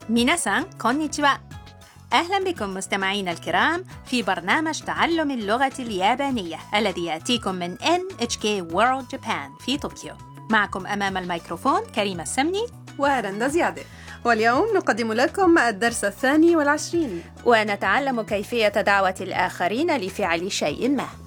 ميناسان كونيتشوا. أهلا بكم مستمعينا الكرام في برنامج تعلم اللغة اليابانية الذي يأتيكم من NHK World Japan في طوكيو. معكم أمام الميكروفون كريمة السمني ورندا زيادة، واليوم نقدم لكم الدرس 22 ونتعلم كيفية دعوة الآخرين لفعل شيء ما.